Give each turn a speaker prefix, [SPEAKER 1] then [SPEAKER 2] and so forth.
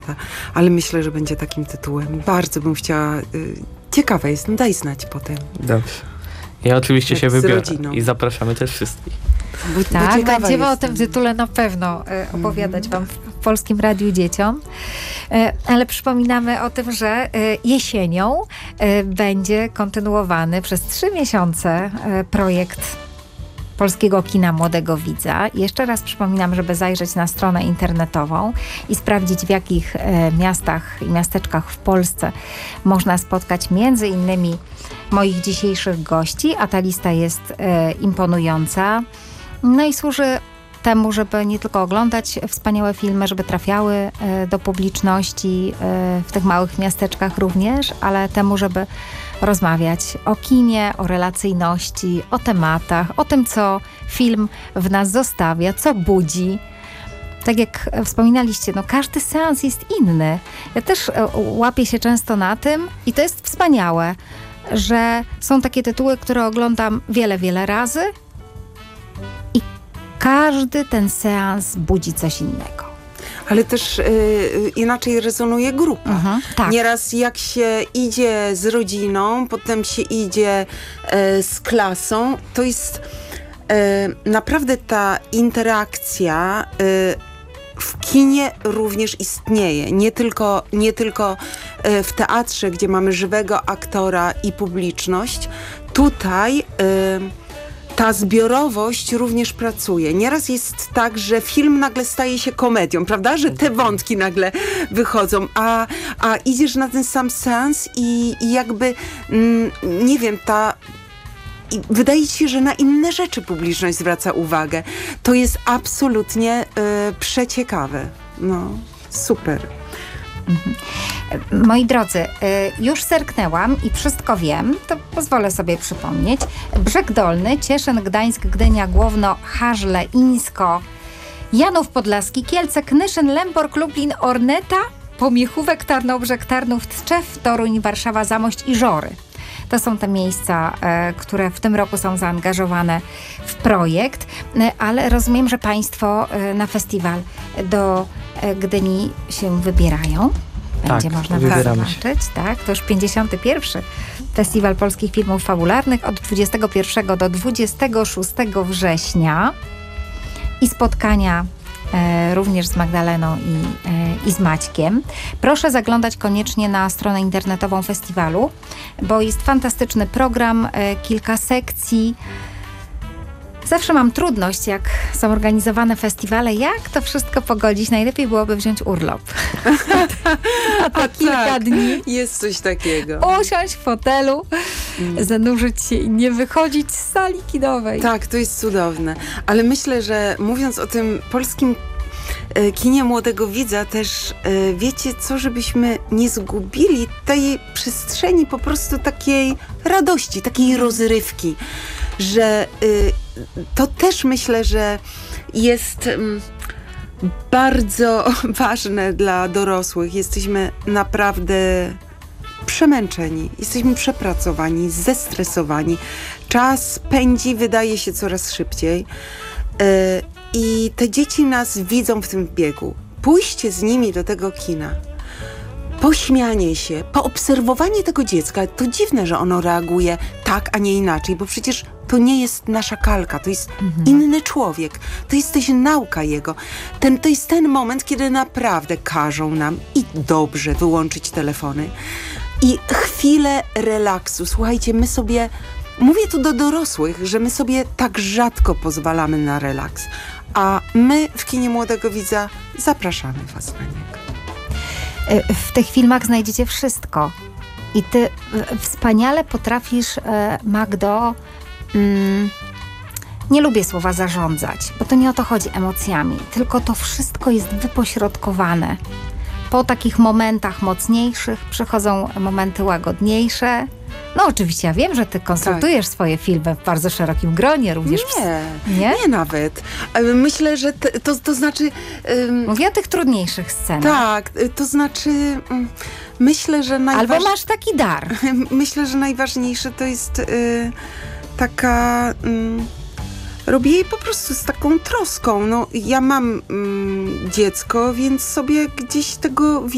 [SPEAKER 1] Ale myślę, że będzie takim tytułem. Bardzo bym chciała... Ciekawa jestem, daj znać potem.
[SPEAKER 2] Dobrze. Ja oczywiście się
[SPEAKER 1] z
[SPEAKER 2] wybiorę
[SPEAKER 1] rodziną.
[SPEAKER 2] i zapraszamy też wszystkich.
[SPEAKER 3] Tak, będziemy o tym tytule na pewno opowiadać wam w Polskim Radiu Dzieciom. Ale przypominamy o tym, że jesienią będzie kontynuowany przez 3 miesiące projekt Polskiego Kina Młodego Widza. Jeszcze raz przypominam, żeby zajrzeć na stronę internetową i sprawdzić, w jakich miastach i miasteczkach w Polsce można spotkać między innymi moich dzisiejszych gości, a ta lista jest imponująca. No i służy temu, żeby nie tylko oglądać wspaniałe filmy, żeby trafiały do publiczności w tych małych miasteczkach również, ale temu, żeby rozmawiać o kinie, o relacyjności, o tematach, o tym, co film w nas zostawia, co budzi. Tak jak wspominaliście, no każdy seans jest inny. Ja też łapię się często na tym i to jest wspaniałe, że są takie tytuły, które oglądam wiele, wiele razy i każdy ten seans budzi coś innego.
[SPEAKER 1] Ale też inaczej rezonuje grupa.
[SPEAKER 3] Tak.
[SPEAKER 1] Nieraz jak się idzie z rodziną, potem się idzie z klasą, to jest naprawdę ta interakcja w kinie również istnieje. Nie tylko w teatrze, gdzie mamy żywego aktora i publiczność. Tutaj ta zbiorowość również pracuje. Nieraz jest tak, że film nagle staje się komedią, prawda? Że te wątki nagle wychodzą, a idziesz na ten sam seans i jakby, nie wiem, wydaje ci się, że na inne rzeczy publiczność zwraca uwagę. To jest absolutnie przeciekawe. No, super.
[SPEAKER 3] Moi drodzy, już zerknęłam i wszystko wiem, to pozwolę sobie przypomnieć. Brzeg Dolny, Cieszyn, Gdańsk, Gdynia, Głowno, Harzle, Ińsko, Janów Podlaski, Kielce, Knyszyn, Lęborg, Lublin, Orneta, Pomiechówek, Tarnobrzeg, Tarnów, Tczew, Toruń, Warszawa, Zamość i Żory. To są te miejsca, które w tym roku są zaangażowane w projekt, ale rozumiem, że Państwo na festiwal do Gdyni się wybierają. Będzie można was zobaczyć. Tak, to już 51. Festiwal Polskich Filmów Fabularnych od 21 do 26 września i spotkania również z Magdaleną i z Maćkiem. Proszę zaglądać koniecznie na stronę internetową festiwalu, bo jest fantastyczny program, kilka sekcji. Zawsze mam trudność, jak są organizowane festiwale, jak to wszystko pogodzić. Najlepiej byłoby wziąć urlop. A to kilka dni.
[SPEAKER 1] Jest coś takiego.
[SPEAKER 3] Usiąść w fotelu, zanurzyć się i nie wychodzić z sali kinowej.
[SPEAKER 1] Tak, to jest cudowne. Ale myślę, że mówiąc o tym polskim kinie młodego widza też wiecie co, żebyśmy nie zgubili tej przestrzeni po prostu takiej radości, takiej rozrywki, że to też myślę, że jest bardzo ważne dla dorosłych. Jesteśmy naprawdę przemęczeni, jesteśmy przepracowani, zestresowani. Czas pędzi, wydaje się coraz szybciej. I te dzieci nas widzą w tym biegu. Pójście z nimi do tego kina, pośmianie się, poobserwowanie tego dziecka. To dziwne, że ono reaguje tak, a nie inaczej, bo przecież to nie jest nasza kalka, to jest inny człowiek. To jest też nauka jego. To jest ten moment, kiedy naprawdę każą nam i dobrze wyłączyć telefony. I chwilę relaksu. Słuchajcie, my sobie... Mówię tu do dorosłych, że my sobie tak rzadko pozwalamy na relaks. A my w kinie młodego widza zapraszamy was na niego.
[SPEAKER 3] W tych filmach znajdziecie wszystko. I ty wspaniale potrafisz, Magdo, nie lubię słowa zarządzać, bo to nie o to chodzi emocjami, tylko to wszystko jest wypośrodkowane. Po takich momentach mocniejszych przychodzą momenty łagodniejsze. No oczywiście ja wiem, że ty konsultujesz swoje filmy w bardzo szerokim gronie również.
[SPEAKER 1] Nie nawet. Myślę, że to znaczy...
[SPEAKER 3] Mówię o tych trudniejszych scenach.
[SPEAKER 1] Tak, to znaczy... Myślę, że
[SPEAKER 3] Albo masz taki dar.
[SPEAKER 1] Myślę, że najważniejsze to jest taka... Robię jej po prostu z taką troską. No, ja mam dziecko, więc sobie gdzieś tego